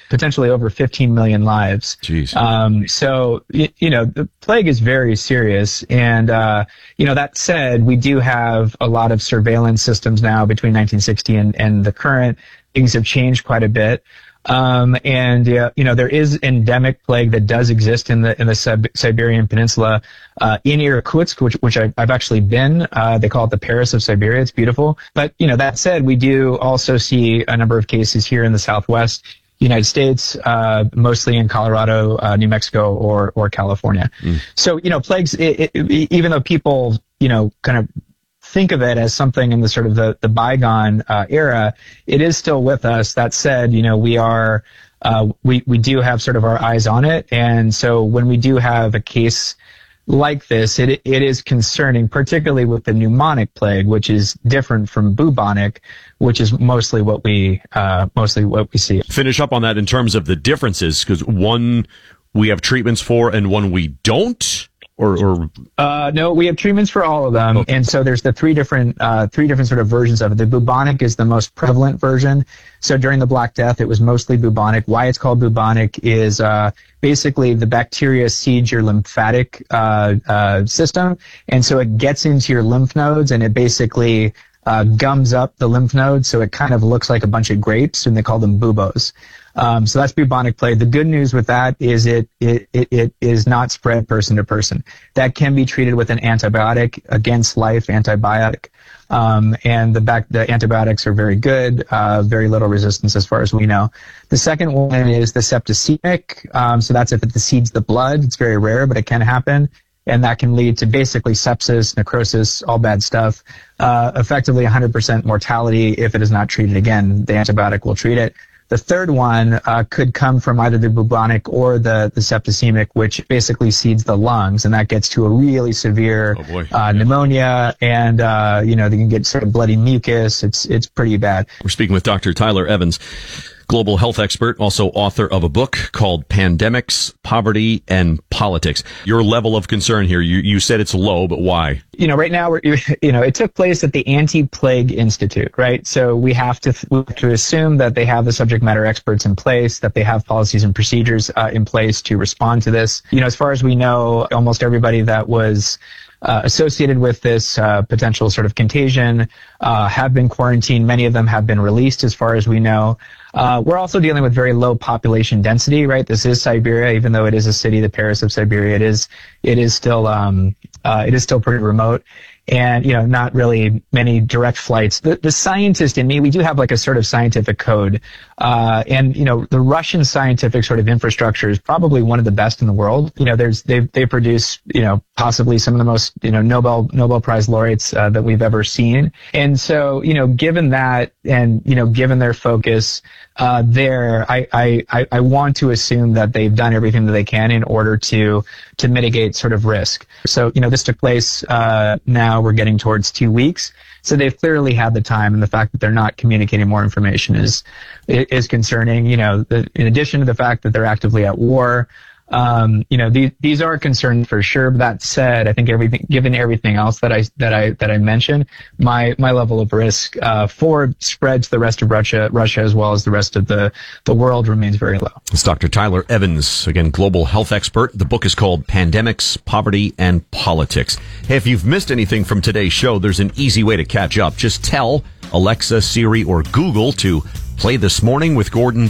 potentially over 15 million lives. Jeez. So, the plague is very serious. And, that said, we do have a lot of surveillance systems now between 1960 and the current. Things have changed quite a bit. There is endemic plague that does exist in the Siberian Peninsula, in Irkutsk, which I've actually been. They call it the Paris of Siberia. It's beautiful. But, that said, we do also see a number of cases here in the Southwest United States, mostly in Colorado, New Mexico, or California. So, plagues, even though people, kind of think of it as something in the sort of the bygone era, it is still with us. That said, we are we do have sort of our eyes on it, and so when we do have a case like this, it is concerning, particularly with the pneumonic plague, which is different from bubonic, which is mostly what we see. Finish up on that in terms of the differences, because one we have treatments for and one we don't. No, we have treatments for all of them. Okay. And so there's the three different sort of versions of it. The bubonic is the most prevalent version. So during the Black Death, it was mostly bubonic. Why it's called bubonic is, basically the bacteria seeds your lymphatic, system. And so it gets into your lymph nodes and it basically, gums up the lymph nodes. So it kind of looks like a bunch of grapes, and they call them buboes. So that's bubonic plague. The good news with that is it is not spread person to person. That can be treated with an antibiotic, against life antibiotic. And the antibiotics are very good, very little resistance as far as we know. The second one is the septicemic. So that's if it seeds the blood. It's very rare, but it can happen. And that can lead to basically sepsis, necrosis, all bad stuff. Effectively 100% mortality if it is not treated. Again, the antibiotic will treat it. The third one could come from either the bubonic or the septicemic, which basically seeds the lungs, and that gets to a really severe pneumonia, and they can get sort of bloody mucus. It's pretty bad. We're speaking with Dr. Tyler Evans, global health expert, also author of a book called Pandemics, Poverty, and Politics. Your level of concern here, you said it's low, but why? Right now, it took place at the Anti-Plague Institute, right? So we have to assume that they have the subject matter experts in place, that they have policies and procedures in place to respond to this. As far as we know, almost everybody that was associated with this potential sort of contagion have been quarantined. Many of them have been released, as far as we know. We're also dealing with very low population density, right? This is Siberia, even though it is a city, the Paris of Siberia. It is still pretty remote. And, not really many direct flights. The scientist in me, we do have like a sort of scientific code. The Russian scientific sort of infrastructure is probably one of the best in the world. They produce, possibly some of the most, Nobel Prize laureates, that we've ever seen. And so, given that and, given their focus, I want to assume that they've done everything that they can in order to mitigate sort of risk. So, this took place, now we're getting towards 2 weeks. So they've clearly had the time, and the fact that they're not communicating more information is concerning. In addition to the fact that they're actively at war, these are concerns for sure. But that said, I think given everything else that I mentioned, my level of risk for spread to the rest of Russia as well as the rest of the world remains very low. It's Dr. Tyler Evans, again, global health expert. The book is called Pandemics, Poverty, and Politics. Hey, if you've missed anything from today's show, there's an easy way to catch up. Just tell Alexa, Siri, or Google to play This Morning with Gordon